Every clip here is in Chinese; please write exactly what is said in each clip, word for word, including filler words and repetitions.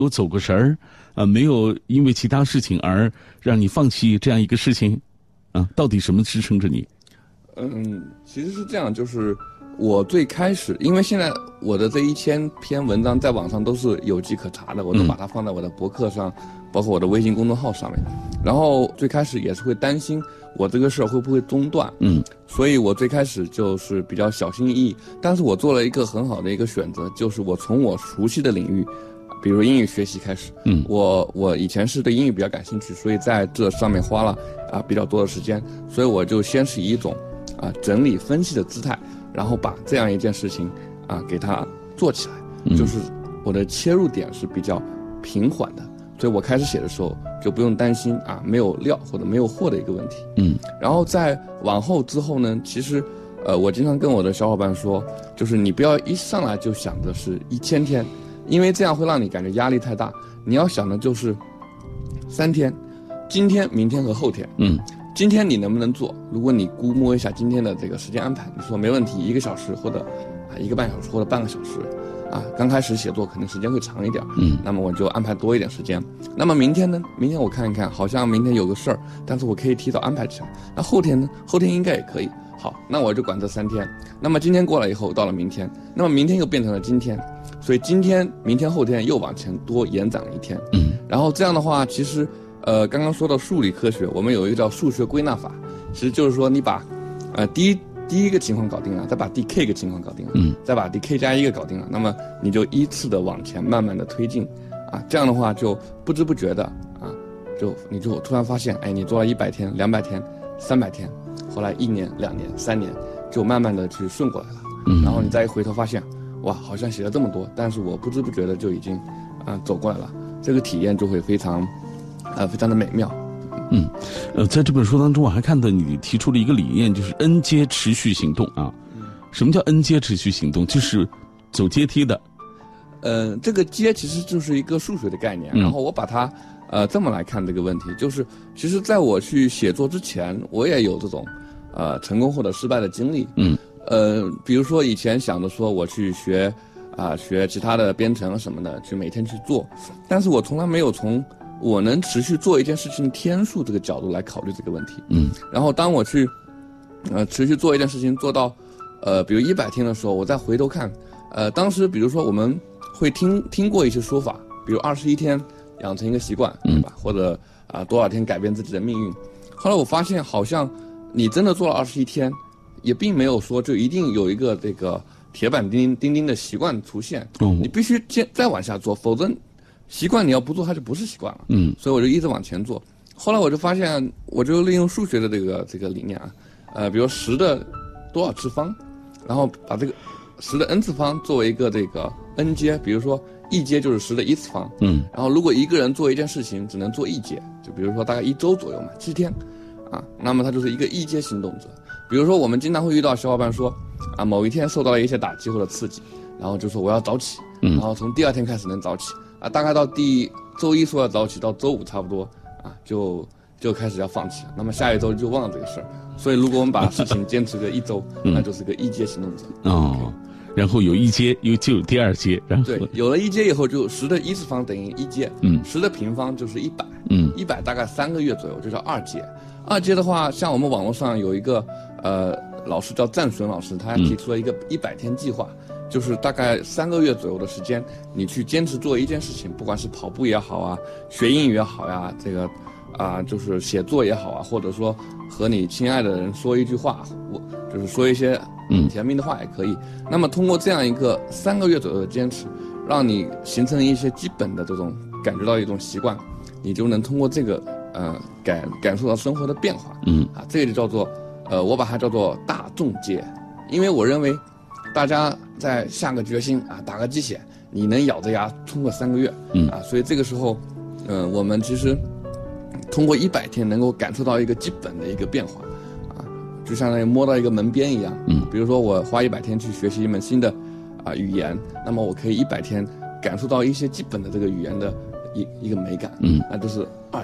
有走过神儿，啊，没有因为其他事情而让你放弃这样一个事情，啊，到底什么支撑着你？ 嗯，其实是这样，就是我最开始，因为现在我的这一千篇文章在网上都是有迹可查的，我都把它放在我的博客上，包括我的微信公众号上面。然后最开始也是会担心我这个事儿会不会中断，嗯，所以我最开始就是比较小心翼翼。但是我做了一个很好的一个选择，就是我从我熟悉的领域，比如英语学习开始，嗯，我我以前是对英语比较感兴趣，所以在这上面花了啊比较多的时间，所以我就先是以一种啊整理分析的姿态，然后把这样一件事情啊给它做起来，嗯，就是我的切入点是比较平缓的，所以我开始写的时候就不用担心啊没有料或者没有货的一个问题，嗯，然后再往后之后呢，其实呃我经常跟我的小伙伴说，就是你不要一上来就想的是一千天，因为这样会让你感觉压力太大，你要想的就是三天，今天、明天和后天，嗯。今天你能不能做？如果你估摸一下今天的这个时间安排，你说没问题，一个小时或者啊一个半小时或者半个小时，啊刚开始写作可能时间会长一点，嗯，那么我就安排多一点时间。那么明天呢？明天我看一看，好像明天有个事儿，但是我可以提早安排起来。那后天呢？后天应该也可以。好，那我就管这三天。那么今天过了以后，到了明天，那么明天又变成了今天，所以今天、明天、后天又往前多延展了一天，嗯，然后这样的话，其实。呃，刚刚说到数理科学，我们有一个叫数学归纳法，其实就是说你把，呃，第一第一个情况搞定了，再把第 k 个情况搞定了，嗯，再把第 k 加一个搞定了，那么你就依次的往前慢慢的推进，啊，这样的话就不知不觉的啊，就你就突然发现，哎，你做了一百天、两百天、三百天，后来一年、两年、三年，就慢慢的去顺过来了，嗯，然后你再一回头发现，哇，好像写了这么多，但是我不知不觉的就已经，啊，走过来了，这个体验就会非常。呃，非常的美妙。 嗯，呃，在这本书当中，我还看到你提出了一个理念，就是 N 阶持续行动啊。嗯，什么叫 N 阶持续行动？就是走阶梯的。 呃，这个阶其实就是一个数学的概念，嗯，然后我把它呃这么来看这个问题，就是其实在我去写作之前，我也有这种呃成功或者失败的经历。嗯，呃，比如说以前想着说我去学啊、呃、学其他的编程什么的，去每天去做，但是我从来没有从我能持续做一件事情的天数这个角度来考虑这个问题，嗯，然后当我去，呃，持续做一件事情做到，呃，比如一百天的时候，我再回头看，呃，当时比如说我们会听听过一些说法，比如二十一天养成一个习惯，对吧？或者啊、呃、多少天改变自己的命运。后来我发现，好像你真的做了二十一天，也并没有说就一定有一个这个铁板钉钉钉的习惯出现，嗯，你必须再再往下做，否则。习惯你要不做，它就不是习惯了。嗯，所以我就一直往前做。后来我就发现，我就利用数学的这个这个理念啊，呃，比如十的多少次方，然后把这个十的 n 次方作为一个这个 n 阶，比如说一阶就是十的一次方。嗯，然后如果一个人做一件事情只能做一阶，就比如说大概一周左右嘛，七天，啊，那么他就是一个一阶行动者。比如说我们经常会遇到小伙伴说，啊，某一天受到了一些打击或者刺激，然后就说我要早起，嗯，然后从第二天开始能早起。啊，大概到第周一说要早起，到周五差不多啊，就就开始要放弃了。那么下一周就忘了这个事儿。所以如果我们把事情坚持个一周，嗯，那就是个一阶行动者。 哦，然后有一阶，又就有第二阶，然后对，有了一阶以后，就十的一次方等于一阶，嗯，十的平方就是一百，嗯，一百大概三个月左右就叫二阶。二阶的话，像我们网络上有一个呃老师叫赞顺老师，他提出了一个一百天计划。嗯，就是大概三个月左右的时间，你去坚持做一件事情，不管是跑步也好啊，学英语也好呀，这个啊、呃、就是写作也好啊，或者说和你亲爱的人说一句话，我就是说一些嗯甜蜜的话也可以。嗯，那么通过这样一个三个月左右的坚持，让你形成一些基本的这种感觉到一种习惯，你就能通过这个呃感感受到生活的变化。嗯，啊，这个就叫做呃我把它叫做大众阶，因为我认为。大家再下个决心啊，打个鸡血，你能咬着牙冲个三个月，嗯啊，所以这个时候，嗯、呃，我们其实通过一百天能够感受到一个基本的一个变化，啊，就相当于摸到一个门边一样，嗯，比如说我花一百天去学习一门新的啊语言，那么我可以一百天感受到一些基本的这个语言的一一个美感，嗯，那就是二阶。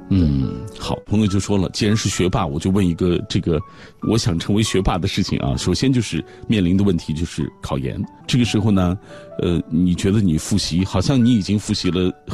嗯，好，朋友就说了，既然是学霸，我就问一个这个我想成为学霸的事情啊。首先就是面临的问题就是考研，这个时候呢，呃，你觉得你复习，好像你已经复习了